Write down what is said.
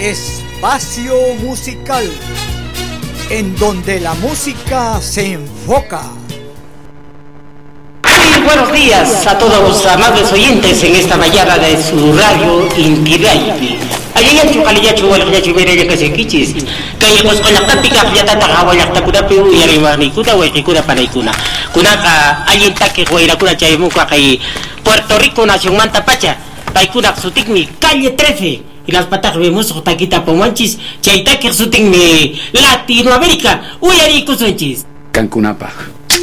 Espacio musical, en donde la música se enfoca. Muy buenos días a todos los amables oyentes en esta mañana de su radio Inti Raymi. Ayayachu kaliyachu walyachu beraya kasekichis. Kaya kos kolak tapika yatata hawalak takuna pu yarimani kuna wekikuna panaikuna. Kunaka ayintake huayrakuna chaymuka kay Puerto Rico nación Manta Pacha. Paikuna sutikmi calle 13. Y las patas vemos taquita pomanchis, chaitake sutikmi Latinoamérica. Uyari kusunchis. Cancunapa.